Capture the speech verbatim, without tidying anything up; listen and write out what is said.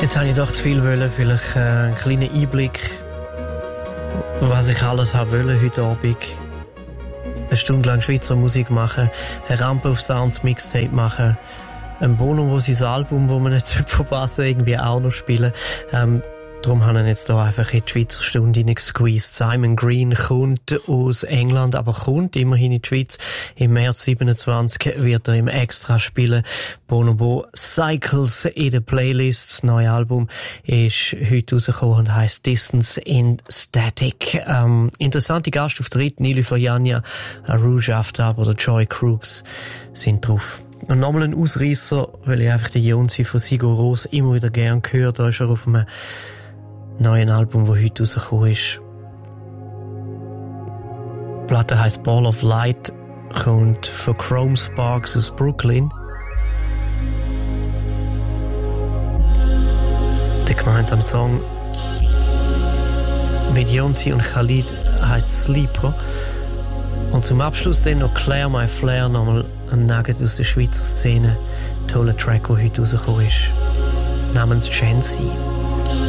Jetzt habe ich doch zu viel wollen, vielleicht äh, einen kleinen Einblick, was ich alles habe wollen heute Abend. Eine Stunde lang Schweizer Musik machen, eine Rampe auf Sounds Mixtape machen, ein Bono, wo sein Album, wo man nicht verpassen irgendwie auch noch spielen. Ähm, Darum haben wir jetzt hier einfach in die Schweizer Stunde hineingesqueezed. Simon Green kommt aus England, aber kommt immerhin in die Schweiz. Im März siebenundzwanzig wird er im Extra spielen. Bonobo Cycles in der Playlist. Das neue Album ist heute rausgekommen und heisst Distance in Static. Ähm, interessante Gastauftritte. Nili Fajania, Rouge Aftab oder Joy Crooks sind drauf. Und nochmal ein Ausreisser, weil ich einfach den Jonsi von Sigur Rós immer wieder gern höre. Da ist er auf einem neuen Album, das heute rausgekommen ist. Die Platte heisst Ball of Light, kommt von Chrome Sparks aus Brooklyn. Der gemeinsame Song mit Jonsi und Khalid heisst Sleeper. Und zum Abschluss dann noch Claire My Flair, nochmal ein Nugget aus der Schweizer Szene. Toller Track, der heute rausgekommen ist. Namens Chancy.